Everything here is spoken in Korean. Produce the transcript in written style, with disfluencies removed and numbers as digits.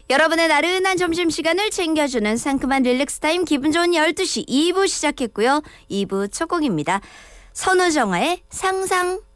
여러분의 나른한 점심시간을 챙겨주는 상큼한 릴렉스 타임 기분 좋은 12시 2부 시작했고요. 2부 첫 곡입니다. 선우정아의 상상.